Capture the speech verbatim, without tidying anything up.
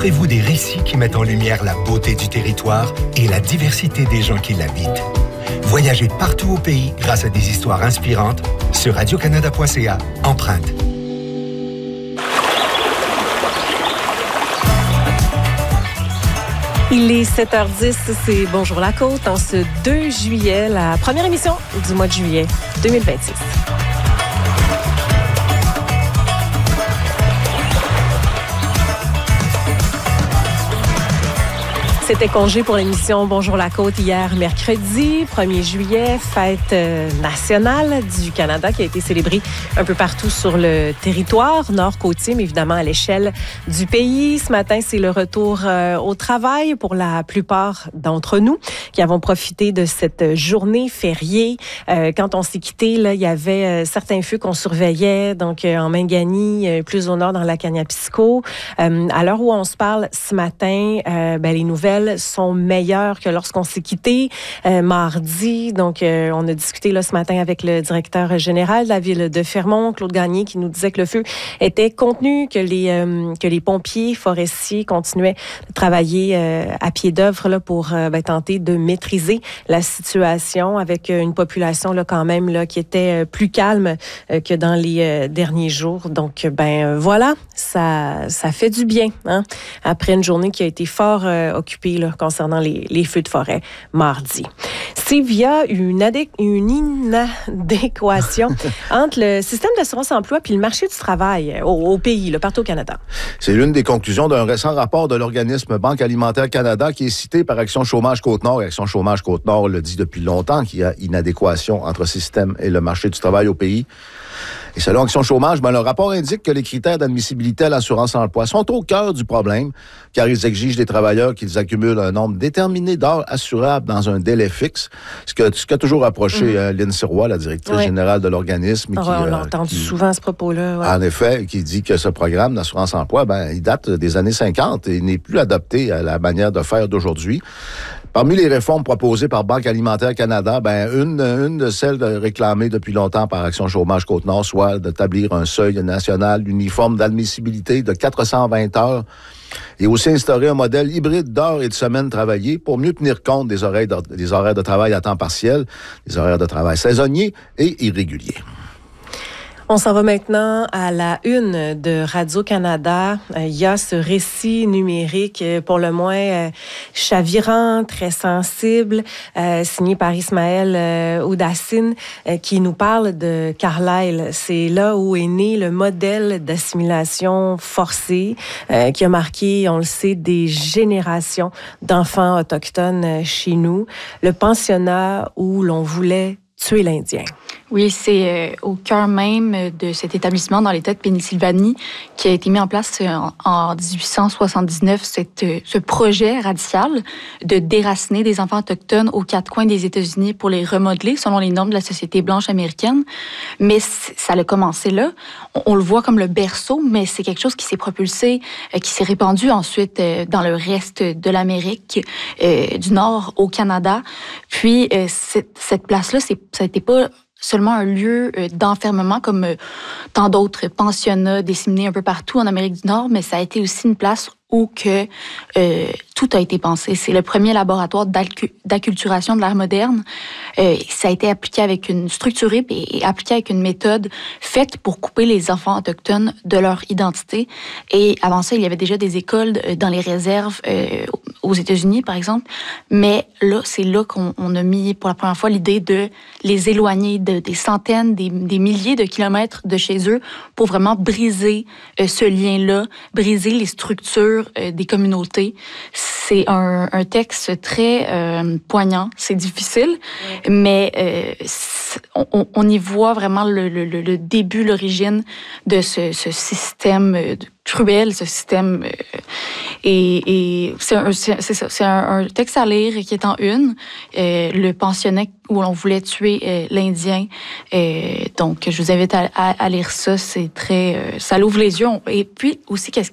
Offrez-vous des récits qui mettent en lumière la beauté du territoire et la diversité des gens qui l'habitent. Voyagez partout au pays grâce à des histoires inspirantes sur radio canada point c a. Empreinte. Il est sept heures dix, c'est Bonjour la Côte en ce deux juillet, la première émission du mois de juillet deux mille vingt-six. C'était congé pour l'émission Bonjour la Côte hier, mercredi, premier juillet, fête euh, nationale du Canada qui a été célébrée un peu partout sur le territoire nord-côtier, mais évidemment à l'échelle du pays. Ce matin, c'est le retour euh, au travail pour la plupart d'entre nous qui avons profité de cette journée fériée. Euh, quand on s'est quitté, là, il y avait euh, certains feux qu'on surveillait, donc euh, en Mingani, euh, plus au nord dans la Kaniapisco. Euh, à l'heure où on se parle ce matin, euh, ben, les nouvelles sont meilleures que lorsqu'on s'est quitté euh, mardi. Donc, euh, on a discuté là, ce matin avec le directeur général de la ville de Fermont, Claude Gagné, qui nous disait que le feu était contenu, que les, euh, que les pompiers forestiers continuaient de travailler euh, à pied d'œuvre là, pour euh, ben, tenter de maîtriser la situation avec euh, une population là, quand même là, qui était euh, plus calme euh, que dans les euh, derniers jours. Donc, ben euh, voilà, ça, ça fait du bien. Hein? Après une journée qui a été fort euh, occupée là, concernant les, les feux de forêt mardi. Steve, il y a une, adé- une inadéquation entre le système d'assurance-emploi puis le marché du travail au, au pays, là, partout au Canada. C'est l'une des conclusions d'un récent rapport de l'organisme Banque alimentaire Canada qui est cité par Action Chômage Côte-Nord. Et Action Chômage Côte-Nord le dit depuis longtemps qu'il y a inadéquation entre le système et le marché du travail au pays. Et selon Action Chômage, ben, le rapport indique que les critères d'admissibilité à l'assurance-emploi sont au cœur du problème, car ils exigent des travailleurs qu'ils accumulent un nombre déterminé d'heures assurables dans un délai fixe, ce que ce qu'a toujours approché mmh. euh, Lynn Sirois, la directrice oui. générale de l'organisme. Oh, qui, on euh, l'a entendu qui, souvent à ce propos-là. Ouais. En effet, qui dit que ce programme d'assurance-emploi, ben, il date des années cinquante et n'est plus adapté à la manière de faire d'aujourd'hui. Parmi les réformes proposées par Banque alimentaire Canada, ben une, une de celles réclamées depuis longtemps par Action Chômage Côte-Nord, soit d'établir un seuil national uniforme d'admissibilité de quatre cent vingt heures et aussi instaurer un modèle hybride d'heures et de semaines travaillées pour mieux tenir compte des horaires de, des horaires de travail à temps partiel, des horaires de travail saisonniers et irréguliers. On s'en va maintenant à la une de Radio-Canada. Il y a ce récit numérique pour le moins euh, chavirant, très sensible, euh, signé par Ismaël euh, Oudassine, euh, qui nous parle de Carlisle. C'est là où est né le modèle d'assimilation forcée euh, qui a marqué, on le sait, des générations d'enfants autochtones chez nous. Le pensionnat où l'on voulait tuer l'Indien. Oui, c'est euh, au cœur même de cet établissement dans l'État de Pennsylvanie qui a été mis en place en, en dix-huit cent soixante-dix-neuf, cette, ce projet radical de déraciner des enfants autochtones aux quatre coins des États-Unis pour les remodeler selon les normes de la société blanche américaine. Mais ça a commencé là. On, on le voit comme le berceau, mais c'est quelque chose qui s'est propulsé, euh, qui s'est répandu ensuite euh, dans le reste de l'Amérique euh, du Nord, au Canada. Puis, euh, cette, cette place-là, c'est, ça n'était pas seulement un lieu d'enfermement comme tant d'autres pensionnats disséminés un peu partout en Amérique du Nord, mais ça a été aussi une place où que euh, tout a été pensé. C'est le premier laboratoire d'acculturation de l'ère moderne. Euh, ça a été appliqué avec une structurée et appliqué avec une méthode faite pour couper les enfants autochtones de leur identité. Et avant ça, il y avait déjà des écoles dans les réserves euh, aux États-Unis, par exemple. Mais là, c'est là qu'on on a mis pour la première fois l'idée de les éloigner de, des centaines, des, des milliers de kilomètres de chez eux pour vraiment briser euh, ce lien-là, briser les structures euh, des communautés. C'est un, un texte très euh, poignant. C'est difficile, ouais. mais euh, on, on y voit vraiment le, le, le début, l'origine de ce, ce système de cruel, ce système. Euh, et, et c'est, un, c'est, c'est ça, c'est un, un texte à lire qui est en une. Euh, le pensionnat où l'on voulait tuer euh, l'Indien. Euh, donc, je vous invite à, à, à lire ça. C'est très, euh, ça l'ouvre les yeux. Et puis aussi, qu'est-ce